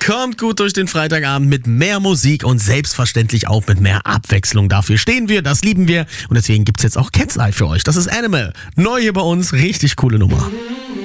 Kommt gut durch den Freitagabend mit mehr Musik und selbstverständlich auch mit mehr Abwechslung. Dafür stehen wir, das lieben wir und deswegen gibt's jetzt auch Cat's Eye für euch. Das ist Animal. Neu hier bei uns, richtig coole Nummer.